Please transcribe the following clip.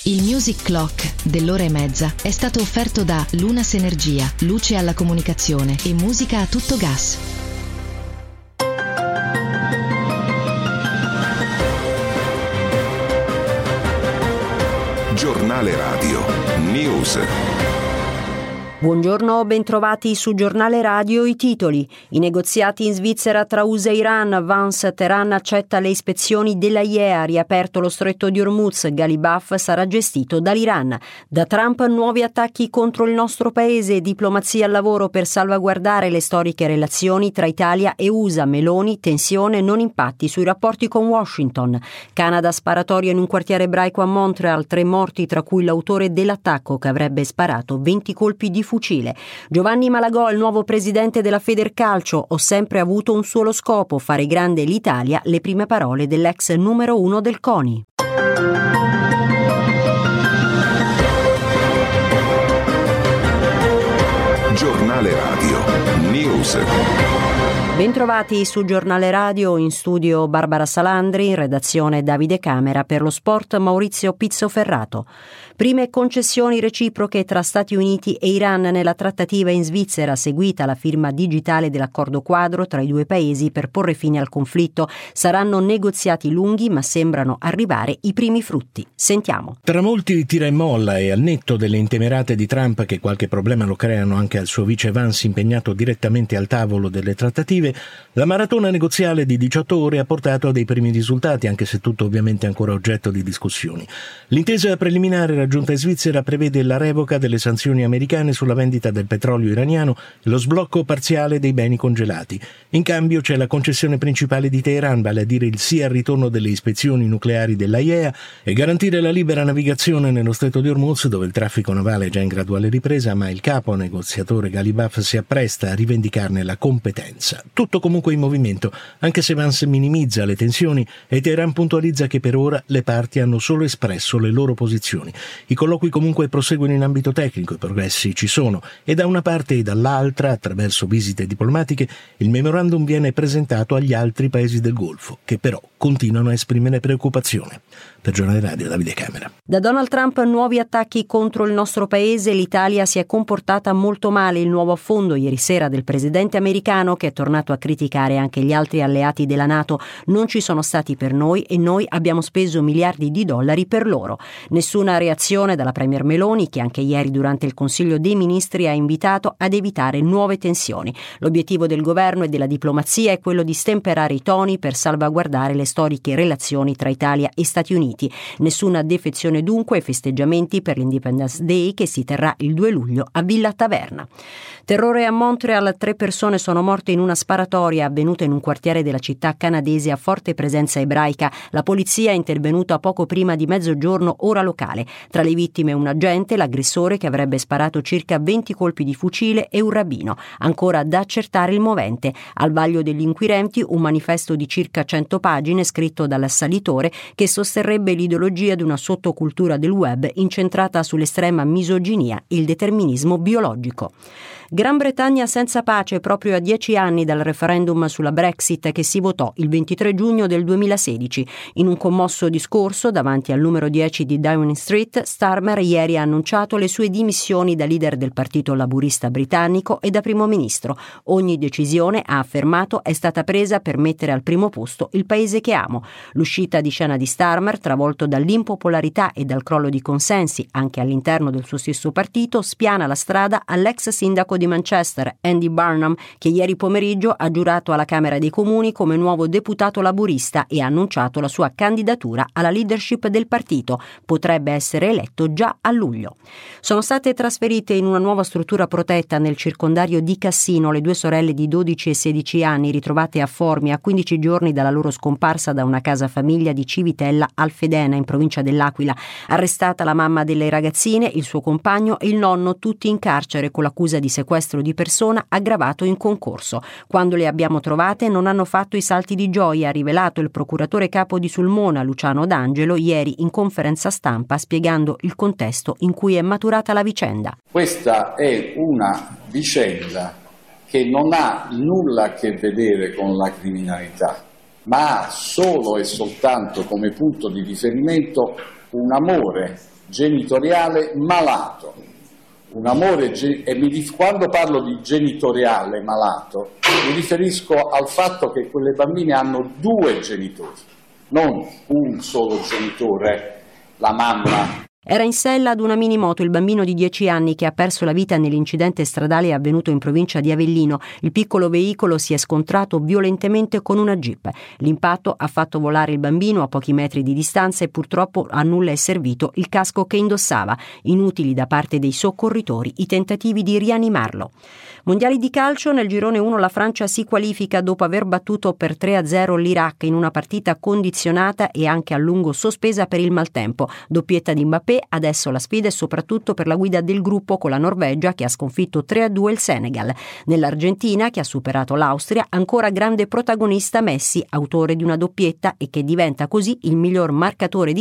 Il Music Clock dell'ora e mezza è stato offerto da Lunas Energia, luce alla comunicazione e musica a tutto gas. Giornale Radio News. Buongiorno, bentrovati su Giornale Radio. I titoli. I negoziati in Svizzera tra USA e Iran. Vance, Teheran accetta le ispezioni dell'AIEA. Riaperto lo stretto di Hormuz. Galibaf sarà gestito dall'Iran. Da Trump nuovi attacchi contro il nostro paese. Diplomazia al lavoro per salvaguardare le storiche relazioni tra Italia e USA. Meloni, tensione, non impatti sui rapporti con Washington. Canada, sparatoria in un quartiere ebraico a Montreal. 3 morti, tra cui l'autore dell'attacco che avrebbe sparato 20 colpi di fucile. Giovanni Malagò, il nuovo presidente della Federcalcio. Ho sempre avuto un solo scopo, fare grande l'Italia, le prime parole dell'ex numero 1 del CONI. Giornale Radio News. Bentrovati su Giornale Radio, in studio Barbara Salandri, in redazione Davide Camera, per lo sport Maurizio Pizzoferrato. Prime concessioni reciproche tra Stati Uniti e Iran nella trattativa in Svizzera, seguita la firma digitale dell'accordo quadro tra i due paesi per porre fine al conflitto. Saranno negoziati lunghi, ma sembrano arrivare i primi frutti. Sentiamo. Tra molti tira e molla e al netto delle intemerate di Trump, che qualche problema lo creano anche al suo vice Vance impegnato direttamente al tavolo delle trattative, la maratona negoziale di 18 ore ha portato a dei primi risultati, anche se tutto ovviamente è ancora oggetto di discussioni. L'intesa preliminare raggiunta in Svizzera prevede la revoca delle sanzioni americane sulla vendita del petrolio iraniano e lo sblocco parziale dei beni congelati. In cambio c'è la concessione principale di Teheran, vale a dire il sì al ritorno delle ispezioni nucleari dell'AIEA e garantire la libera navigazione nello stretto di Hormuz, dove il traffico navale è già in graduale ripresa, ma il capo negoziatore Galibaf si appresta a rivendicarne la competenza. Tutto comunque in movimento, anche se Vance minimizza le tensioni e Teheran puntualizza che per ora le parti hanno solo espresso le loro posizioni. I colloqui comunque proseguono in ambito tecnico, i progressi ci sono e da una parte e dall'altra, attraverso visite diplomatiche, il memorandum viene presentato agli altri paesi del Golfo, che però continuano a esprimere preoccupazione. Per Giornale Radio, Davide Camera. Da Donald Trump nuovi attacchi contro il nostro paese. L'Italia si è comportata molto male. Il nuovo affondo ieri sera del presidente americano, che è tornato a criticare anche gli altri alleati della NATO. Non ci sono stati per noi e noi abbiamo speso miliardi di dollari per loro. Nessuna reazione dalla premier Meloni, che anche ieri durante il Consiglio dei Ministri ha invitato ad evitare nuove tensioni. L'obiettivo del governo e della diplomazia è quello di stemperare i toni per salvaguardare le storiche relazioni tra Italia e Stati Uniti. Nessuna defezione dunque ai festeggiamenti per l'Independence Day, che si terrà il 2 luglio a Villa Taverna. Terrore a Montreal, 3 persone sono morte in una sparatoria avvenuta in un quartiere della città canadese a forte presenza ebraica. La polizia è intervenuta poco prima di mezzogiorno ora locale. Tra le vittime un agente, l'aggressore che avrebbe sparato circa 20 colpi di fucile e un rabbino. Ancora da accertare il movente. Al vaglio degli inquirenti un manifesto di circa 100 pagine scritto dall'assalitore, che sosterrebbe l'ideologia di una sottocultura del web incentrata sull'estrema misoginia e il determinismo biologico. Gran Bretagna senza pace proprio a 10 anni dal referendum sulla Brexit che si votò il 23 giugno del 2016. In un commosso discorso davanti al numero 10 di Downing Street, Starmer ieri ha annunciato le sue dimissioni da leader del Partito Laburista britannico e da primo ministro. Ogni decisione, ha affermato, è stata presa per mettere al primo posto il paese che amo. L'uscita di scena di Starmer, travolto dall'impopolarità e dal crollo di consensi anche all'interno del suo stesso partito, spiana la strada all'ex sindaco di Manchester, Andy Burnham, che ieri pomeriggio ha giurato alla Camera dei Comuni come nuovo deputato laburista e ha annunciato la sua candidatura alla leadership del partito. Potrebbe essere eletto già a luglio. Sono state trasferite in una nuova struttura protetta nel circondario di Cassino le 2 sorelle di 12 e 16 anni ritrovate a Formia a 15 giorni dalla loro scomparsa da una casa famiglia di Civitella Alfedena in provincia dell'Aquila. Arrestata la mamma delle ragazzine, il suo compagno e il nonno, tutti in carcere con l'accusa di sequestro di persona aggravato in concorso. Quando le abbiamo trovate non hanno fatto i salti di gioia, ha rivelato il procuratore capo di Sulmona Luciano D'Angelo ieri in conferenza stampa, spiegando il contesto in cui è maturata la vicenda. Questa è una vicenda che non ha nulla a che vedere con la criminalità, ma ha solo e soltanto come punto di riferimento un amore genitoriale malato. Un amore, quando parlo di genitoriale malato, mi riferisco al fatto che quelle bambine hanno 2 genitori, non un solo genitore, la mamma. Era in sella ad una minimoto il bambino di 10 anni che ha perso la vita nell'incidente stradale avvenuto in provincia di Avellino. Il piccolo veicolo si è scontrato violentemente con una jeep. L'impatto ha fatto volare il bambino a pochi metri di distanza e purtroppo a nulla è servito il casco che indossava. Inutili da parte dei soccorritori i tentativi di rianimarlo. Mondiali di calcio, nel girone 1 la Francia si qualifica dopo aver battuto per 3-0 l'Iraq in una partita condizionata e anche a lungo sospesa per il maltempo. Doppietta di Mbappé, adesso la sfida è soprattutto per la guida del gruppo con la Norvegia che ha sconfitto 3-2 il Senegal. Nell'Argentina, che ha superato l'Austria, ancora grande protagonista Messi, autore di una doppietta e che diventa così il miglior marcatore di